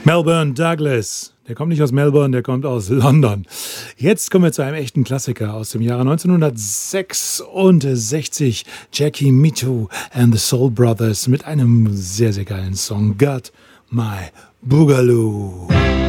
Melbourne Douglas. Der kommt nicht aus Melbourne, der kommt aus London. Jetzt kommen wir zu einem echten Klassiker aus dem Jahre 1966. Jackie Mittoo and the Soul Brothers mit einem sehr, sehr geilen Song. Got My Boogaloo.